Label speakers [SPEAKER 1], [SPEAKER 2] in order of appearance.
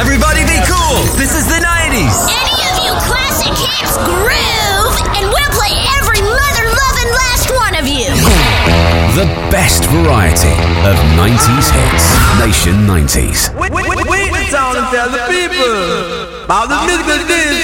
[SPEAKER 1] Everybody be cool. This is the 90s.
[SPEAKER 2] Any of you classic hits groove, and we'll play every mother-loving last one of you.
[SPEAKER 1] The best variety of 90s hits. Nation 90s.
[SPEAKER 3] Wait the town and tell the people about the musical